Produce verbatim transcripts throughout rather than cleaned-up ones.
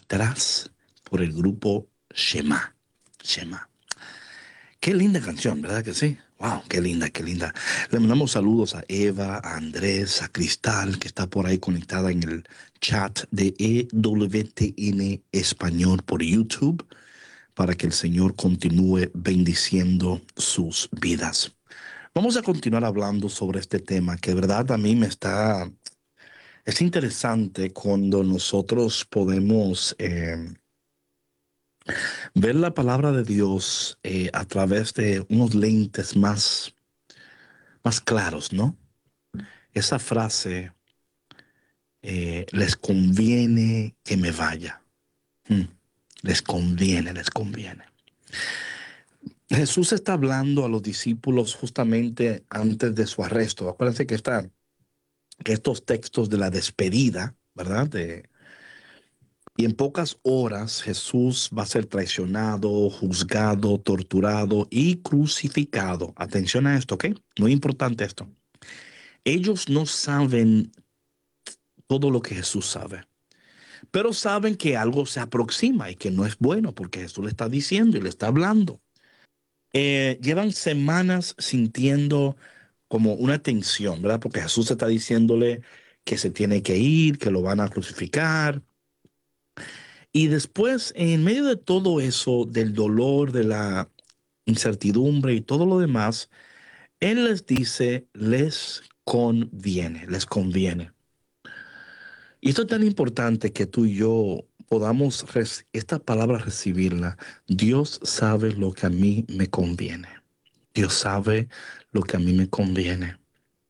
detrás por el grupo Shema. Shema. Qué linda canción, ¿verdad que sí? Wow, qué linda, qué linda. Le mandamos saludos a Eva, a Andrés, a Cristal, que está por ahí conectada en el chat de E W T N Español por YouTube, para que el Señor continúe bendiciendo sus vidas. Vamos a continuar hablando sobre este tema que de verdad a mí me está... Es interesante cuando nosotros podemos eh, ver la palabra de Dios eh, a través de unos lentes más, más claros, ¿no? Esa frase, eh, les conviene que me vaya. Hmm. Les conviene, les conviene. Jesús está hablando a los discípulos justamente antes de su arresto. Acuérdense que, está, que estos textos de la despedida, ¿verdad? De, y en pocas horas Jesús va a ser traicionado, juzgado, torturado y crucificado. Atención a esto, ¿ok? Muy importante esto. Ellos no saben todo lo que Jesús sabe, pero saben que algo se aproxima y que no es bueno porque Jesús le está diciendo y le está hablando. Eh, llevan semanas sintiendo como una tensión, ¿verdad? Porque Jesús está diciéndole que se tiene que ir, que lo van a crucificar. Y después, en medio de todo eso, del dolor, de la incertidumbre y todo lo demás, Él les dice, les conviene, les conviene. Y esto es tan importante que tú y yo podamos esta palabra recibirla. Dios sabe lo que a mí me conviene. Dios sabe lo que a mí me conviene.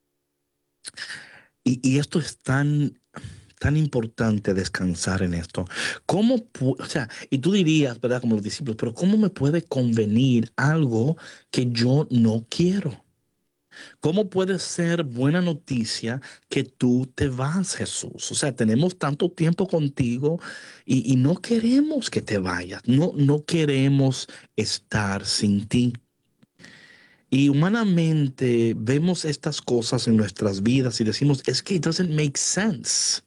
Y, y esto es tan, tan importante descansar en esto. ¿Cómo, o sea, y tú dirías, ¿verdad? Como los discípulos, pero ¿cómo me puede convenir algo que yo no quiero? ¿Cómo puede ser buena noticia que tú te vas, Jesús? O sea, tenemos tanto tiempo contigo y, y no queremos que te vayas. No, no queremos estar sin ti. Y humanamente vemos estas cosas en nuestras vidas y decimos, es que it doesn't make sense.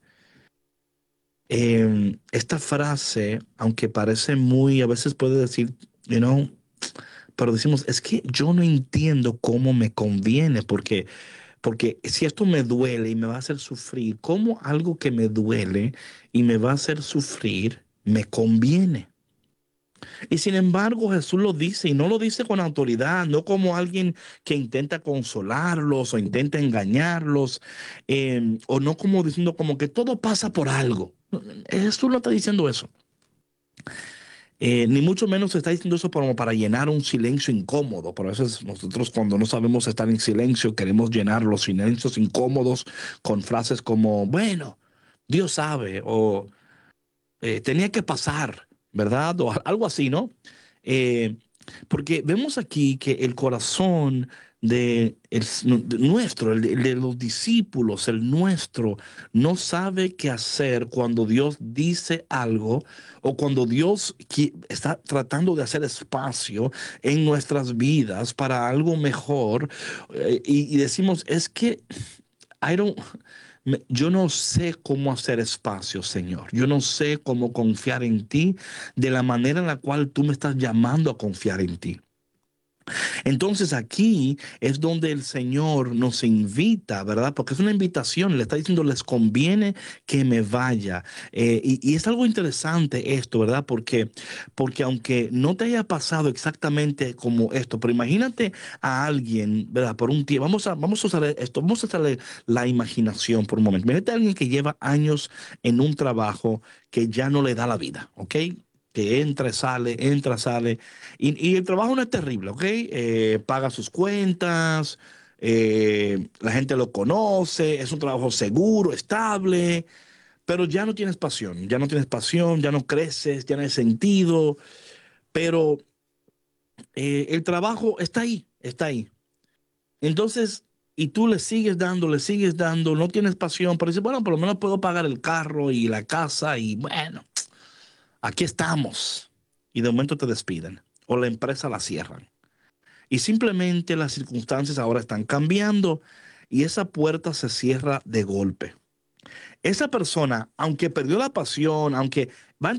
Eh, esta frase, aunque parece muy, a veces puede decir, you know, pero decimos, es que yo no entiendo cómo me conviene, porque, porque si esto me duele y me va a hacer sufrir, ¿cómo algo que me duele y me va a hacer sufrir me conviene? Y sin embargo, Jesús lo dice y no lo dice con autoridad, no como alguien que intenta consolarlos o intenta engañarlos, eh, o no como diciendo como que todo pasa por algo. Jesús no está diciendo eso. Eh, ni mucho menos está diciendo eso como para llenar un silencio incómodo. Por eso nosotros cuando no sabemos estar en silencio queremos llenar los silencios incómodos con frases como, bueno, Dios sabe, o eh, tenía que pasar, ¿verdad? O algo así, ¿no? Eh, porque vemos aquí que el corazón de, el, de nuestro, el de, el de los discípulos, el nuestro, no sabe qué hacer cuando Dios dice algo o cuando Dios está tratando de hacer espacio en nuestras vidas para algo mejor. Eh, y, y decimos, es que I don't, me- yo no sé cómo hacer espacio, Señor. Yo no sé cómo confiar en ti de la manera en la cual tú me estás llamando a confiar en ti. Entonces aquí es donde el Señor nos invita, ¿verdad? Porque es una invitación, le está diciendo, les conviene que me vaya. Eh, y, y es algo interesante esto, ¿verdad? Porque, porque aunque no te haya pasado exactamente como esto, pero imagínate a alguien, ¿verdad? Por un tiempo, vamos a, vamos a usar esto, vamos a usar la imaginación por un momento. Imagínate a alguien que lleva años en un trabajo que ya no le da la vida, ¿ok? Que entra, sale, entra, sale. Y, y el trabajo no es terrible, ¿ok? Eh, paga sus cuentas, eh, la gente lo conoce, es un trabajo seguro, estable, pero ya no tienes pasión, ya no tienes pasión, ya no creces, ya no hay sentido, pero eh, el trabajo está ahí, está ahí. Entonces, y tú le sigues dando, le sigues dando, no tienes pasión, pero dices, bueno, por lo menos puedo pagar el carro y la casa y bueno, aquí estamos. Y de momento te despiden o la empresa la cierran. Y simplemente las circunstancias ahora están cambiando y esa puerta se cierra de golpe. Esa persona, aunque perdió la pasión, aunque va a